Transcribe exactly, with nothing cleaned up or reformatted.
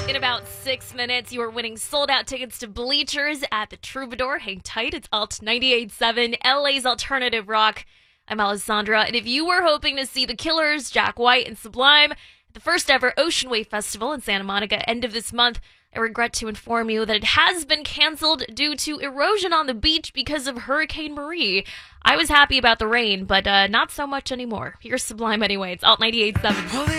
In about six minutes, you are winning sold-out tickets to Bleachers at the Troubadour. Hang tight, it's Alt ninety-eight point seven, L A's alternative rock. I'm Alessandra, and if you were hoping to see The Killers, Jack White, and Sublime at the first ever Ocean Wave Festival in Santa Monica end of this month, I regret to inform you that it has been canceled due to erosion on the beach because of Hurricane Marie. I was happy about the rain, but uh, not so much anymore. Here's Sublime anyway. It's Alt ninety-eight point seven.